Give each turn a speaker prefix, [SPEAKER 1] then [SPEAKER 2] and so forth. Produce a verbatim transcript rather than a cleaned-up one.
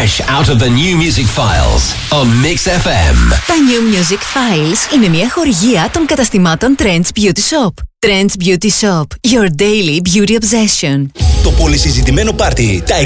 [SPEAKER 1] fresh out of the New Music Files on Mix εφ εμ.
[SPEAKER 2] Τα New Music Files είναι μια χορηγία των καταστημάτων Trends Beauty Shop. Trends Beauty Shop, your daily beauty obsession.
[SPEAKER 3] Το πολυσυζητημένο πάρτι, τα